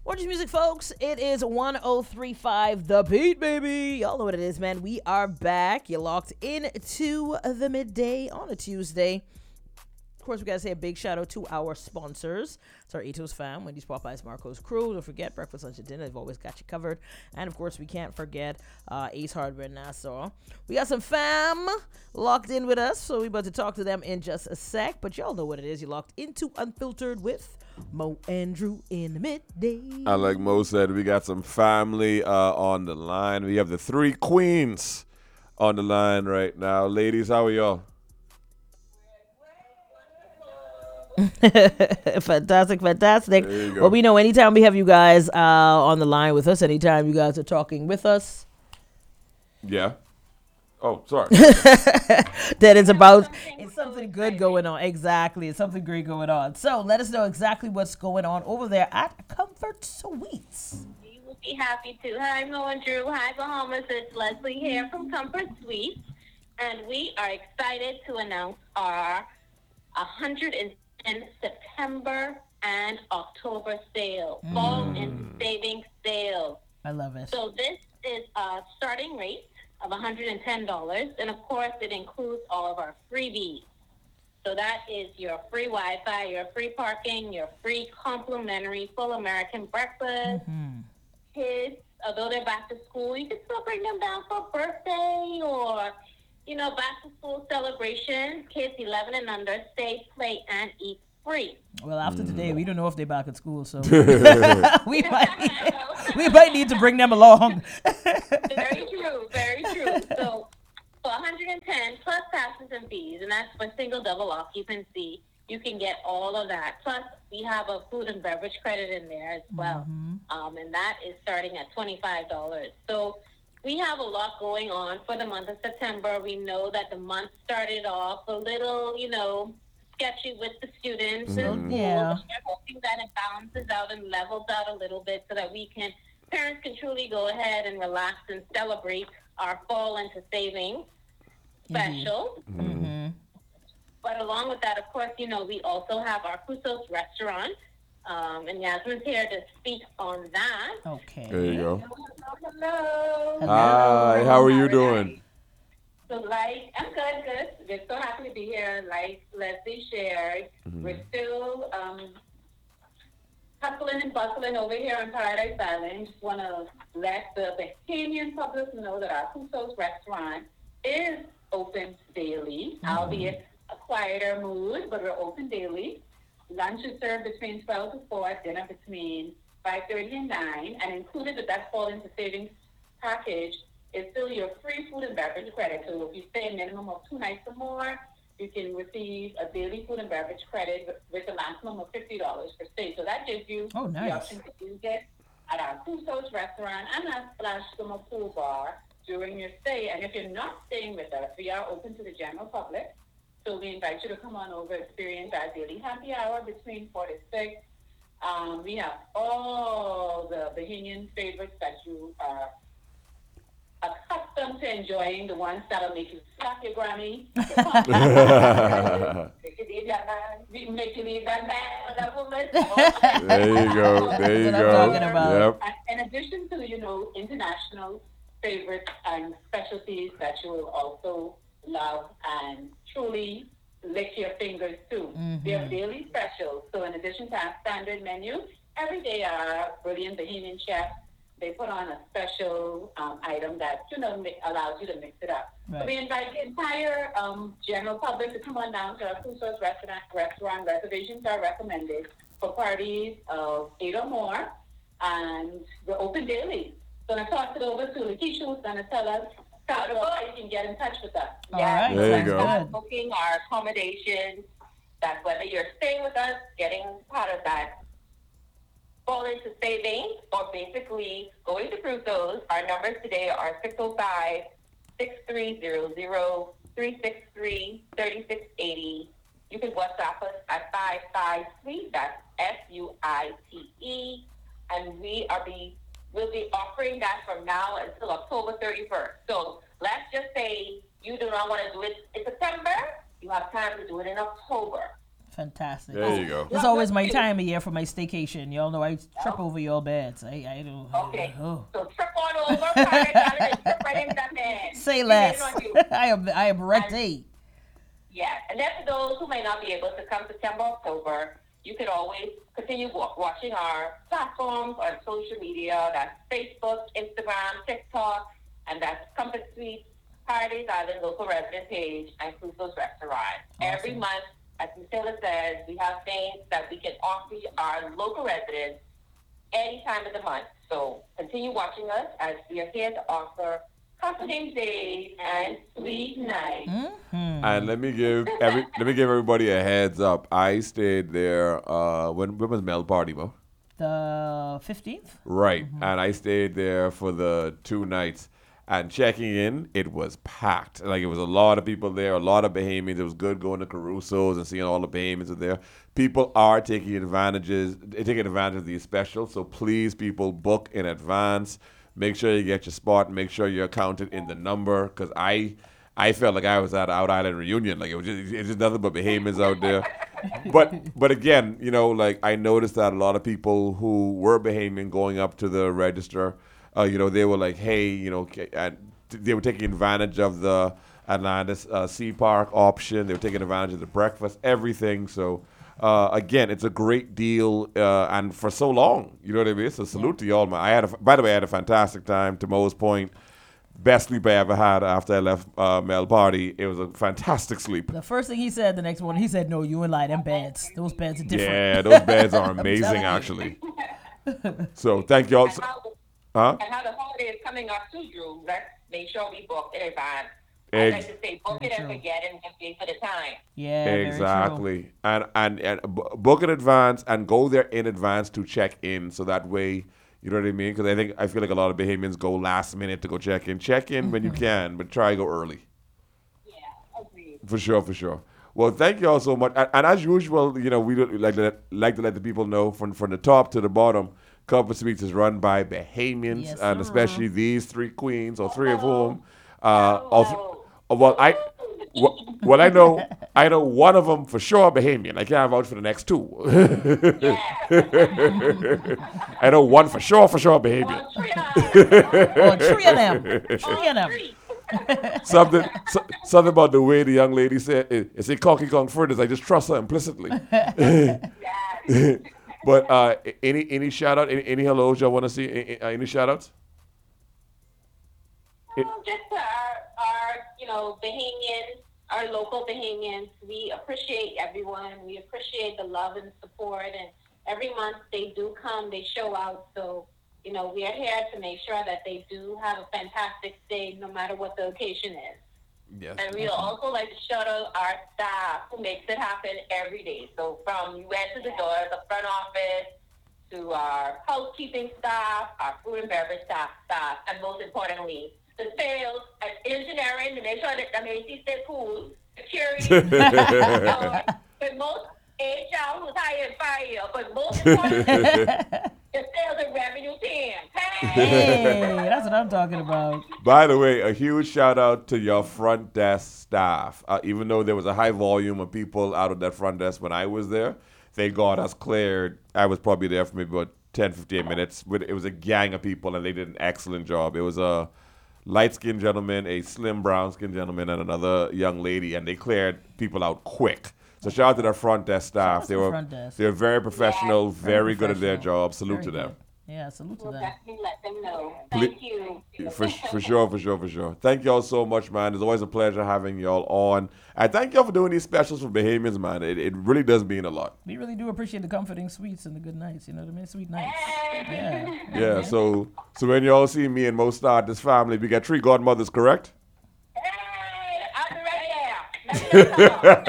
Orange Music, folks. It is 1035 The Beat, baby. Y'all know what it is, man. We are back. You're locked into the midday on a Tuesday. Of course, we got to say a big shout out to our sponsors. It's our Atos fam, Wendy's, Popeyes, Marco's crew. Don't forget breakfast, lunch, and dinner. They've always got you covered. And of course, we can't forget Ace Hardware in Nassau. We got some fam locked in with us, so we're about to talk to them in just a sec. But y'all know what it is. You're locked into Unfiltered with Mo and Drew in the midday. Like Mo said, we got some family on the line. We have the three queens on the line right now. Ladies, how are y'all? Fantastic. Well, we know anytime we have you guys on the line with us, anytime you guys are talking with us, Yeah. Oh, sorry. that it's something good going on. Exactly. It's something great going on. So let us know exactly what's going on over there at Comfort Suites. We will be happy to. Hi, Mo and Drew. Hi, Bahamas. It's Leslie here from Comfort Suites. And we are excited to announce our 110 September and October sale. Fall and savings sale. I love it. So this is a starting rate of $110. And of course, it includes all of our freebies. So that is your free Wi-Fi, your free parking, your free complimentary full American breakfast. Kids, although they're back to school, you can still bring them down for a birthday or, back to school celebration. Kids 11 and under, stay, play, and eat free. Well, after today, we don't know if they're back at school, so we might need to bring them along. Very true. So for 110 plus taxes and fees, and that's for single, double occupancy, you can get all of that. Plus, we have a food and beverage credit in there as well, and that is starting at $25. So we have a lot going on for the month of September. We know that the month started off a little, sketchy with the students and school. Yeah. We're hoping that it balances out and levels out a little bit so that parents can truly go ahead and relax and celebrate our fall into savings special. But along with that, of course, we also have our Cuso's restaurant. And Yasmin's here to speak on that. Okay. There you go. Hello. Hi, how are you doing? So, I'm good. We're so happy to be here. Like Leslie shared, we're still hustling and bustling over here on Paradise Island. Just want to let the Bahamian public know that our Cuso's restaurant is open daily, albeit a quieter mood, but we're open daily. Lunch is served between 12 to 4, dinner between 5:30 and 9, and included with that fall into savings package is still your free food and beverage credit. So if you stay a minimum of 2 nights or more, you can receive a daily food and beverage credit with a maximum of $50 per stay. So that gives you the option to use it at our Cuso's restaurant and our Splash Summer Pool Bar during your stay. And if you're not staying with us, we are open to the general public. So we invite you to come on over, experience our daily happy hour between 4 to 6. We have all the Bahamian favorites that you are accustomed to enjoying, the ones that'll make you slap your Grammy. Make you leave that man or that woman. There you go. Talking about. Yep. In addition to, international favorites and specialties that you will also love and truly lick your fingers to. They're daily specials. So in addition to our standard menu, every day our brilliant Bahamian chef, they put on a special item that, allows you to mix it up. Right. So we invite the entire general public to come on down to our Cuso's restaurant. Reservations are recommended for parties of 8 or more, and we're open daily. So I'm going to toss it over to Lakeisha, who's going to tell us how you can get in touch with us. All right. There you go. Good. Booking our accommodations, that whether you're staying with us, getting part of that fall into savings, or basically going to Crusoe's. Our numbers today are 605-6300-363-3680. You can WhatsApp us at 553, that's SUITE, and we'll be offering that from now until October 31st. So let's just say you do not want to do it in September, you have time to do it in October. Fantastic. There you go. It's always my time of year for my staycation. Y'all know I trip over your beds. I do. Okay. Oh. So trip on over, Pirate Island, trip right in that man. Say We less. waiting on you. I am ready. Yeah, and that's for those who may not be able to come September, October. You can always continue watching our platforms on social media. That's Facebook, Instagram, TikTok, and that's Comfort Suite, Paradise Island local resident page, and Crusoe's Restaurant. Every month, as Ms. Taylor says, we have things that we can offer our local residents any time of the month. So continue watching us as we are here to offer comforting days and sweet nights. And let me give everybody a heads up. I stayed there. When was Mel Party, Mo? The 15th? Right, and I stayed there for the 2 nights. And checking in, it was packed. Like, it was a lot of people there, a lot of Bahamians. It was good going to Caruso's and seeing all the Bahamians are there. People are taking advantage of these specials. So please, people, book in advance. Make sure you get your spot. Make sure you're counted in the number. Because I felt like I was at Out Island reunion. Like, it's just nothing but Bahamians out there. But again, you know, like, I noticed that a lot of people who were Bahamian going up to the register, you know, they were like, hey, you know, and they were taking advantage of the Atlantis Sea Park option. They were taking advantage of the breakfast, everything. So, again, it's a great deal, and for so long, you know what I mean? So salute to y'all. By the way, I had a fantastic time. To Mo's point, best sleep I ever had after I left Mel Party. It was a fantastic sleep. The first thing he said the next morning, he said, no, you and lie, them beds. Those beds are different. Yeah, those beds are amazing, actually. So thank y'all. And how the holiday is coming up too, Drew. Let's make sure we book in advance. I like to say book it and forget and just wait for the time. Yeah, exactly. And book in advance and go there in advance to check in, so that way, you know what I mean? Because I feel like a lot of Bahamians go last minute to go check in. Check in when you can, but try to go early. Yeah, agreed. For sure. Well, thank you all so much. And as usual, you know, we like to let the people know from the top to the bottom. Comfort Suites is run by Bahamians, Yes, and sir. especially these 3 queens, or 3 of whom. I know one of them for sure Bahamian. I can't vouch for the next 2. I know one for sure Bahamian. Oh, 3 of them. Something about the way the young lady said it. It's a cocky kong fritters. I just trust her implicitly. But any shout out, any hellos y'all want to see? Any shout outs? Just to our Bahamians, our local Bahamians, we appreciate everyone. We appreciate the love and support. And every month they do come, they show out. So, you know, we are here to make sure that they do have a fantastic stay no matter what the occasion is. Yes. And we'd also like to shout out our staff who makes it happen every day. So from you enter the door, the front office, to our housekeeping staff, our food and beverage staff, and most importantly, the sales and engineering to make sure that the Macy's stay cool, security, but most HR who's higher and fire, but most importantly, the sales and revenue team. Hey, that's what I'm talking about. By the way, a huge shout out to your front desk staff. Even though there was a high volume of people out of that front desk when I was there, thank God us cleared. I was probably there for maybe about 10, 15 minutes. But it was a gang of people, and they did an excellent job. It was a light-skinned gentleman, a slim brown-skinned gentleman, and another young lady, and they cleared people out quick. So shout out to their front desk staff. They were very professional, very good at their job. Salute to them. Yeah, salute to We'll them. definitely let them know. Thank you. For sure. Thank y'all so much, man. It's always a pleasure having y'all on. And thank y'all for doing these specials for Bahamians, man. It really does mean a lot. We really do appreciate the comforting suites and the good nights. You know what I mean? Sweet nights. Hey. Yeah. Yeah, so when y'all see me and Mo start this family, we got 3 godmothers, correct? Hey, I'll be right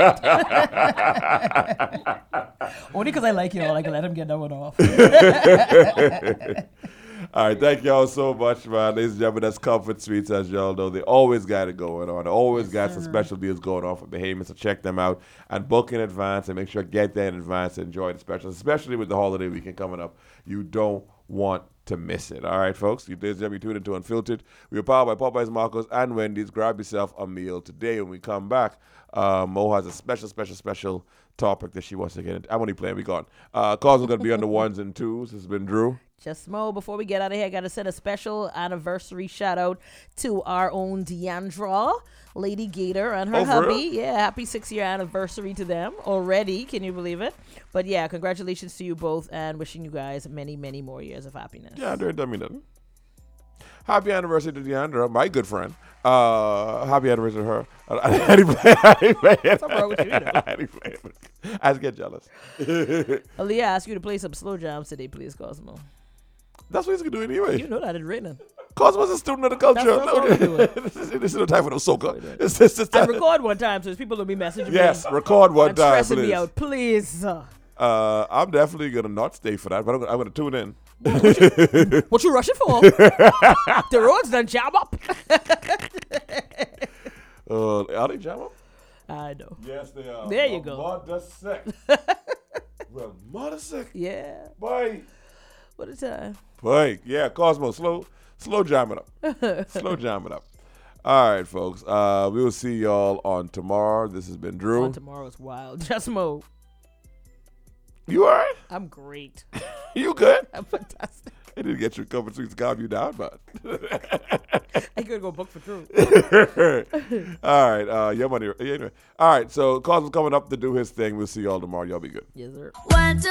there. Only because I like you all, I can let him get that one off. All right, thank y'all so much, man. Ladies and gentlemen, that's Comfort Suites, as y'all know. They always got it going on. They always got some special deals going on for Bahamians, so check them out. And book in advance and make sure get there in advance to enjoy the specials, especially with the holiday weekend coming up. You don't want to miss it. All right, folks. Ladies and gentlemen, tuned into Unfiltered. We are powered by Popeyes, Marcos, and Wendy's. Grab yourself a meal today. When we come back, Mo has a special topic that she wants to get into. I'm only playing. We gone. Calls are going to be on the ones and twos. This has been Drew. Just Mo. Before we get out of here, I got to send a special anniversary shout out to our own Deandra, Lady Gator, and her hubby. Real? Yeah, happy 6-year anniversary to them already. Can you believe it? But yeah, congratulations to you both and wishing you guys many, many more years of happiness. Yeah, they done me nothing. Happy anniversary to Deandra, my good friend. Happy anniversary to her. I didn't play it. What's wrong with you, though? I didn't play it. I just get jealous. Aaliyah asked you to play some slow jams today, please, Cosmo. That's what he's going to do anyway. You know that it's written. Cosmo's a student of the culture. That's what I'm doing. This is no time for no soca. It's this I time. record one time, so people will be messaging me. Yes, record one and time, stressing me please. out, please. I'm definitely going to not stay for that, but I'm going to tune in. What you rushing for? The roads done jam up. Are they jam up? I know. Yes, they are. There you go. Mother sick. Well, mother sick. Yeah. Boy. What a time. Boy. Yeah, Cosmo, slow jam it up. Slow jam it up. All right, folks. We will see y'all on tomorrow. This has been Drew. On tomorrow's wild. Just Mo. You all right? I'm great. You good? I'm fantastic. I didn't get your couple tweets to calm you down, but. I could go book for Drew. All right. Your money. Anyway. All right. So, Cosmo's coming up to do his thing. We'll see y'all tomorrow. Y'all be good. Yes, sir.